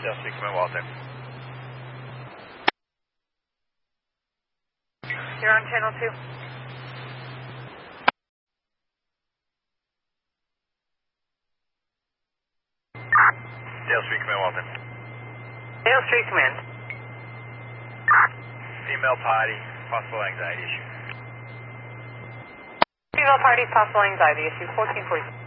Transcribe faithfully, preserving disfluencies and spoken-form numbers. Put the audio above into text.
Dale Street Command, Walter. You're on channel two. Dale Street Command, Walter. Dale Street Command. Female party, possible anxiety issue. Female party, possible anxiety issue, fourteen forty.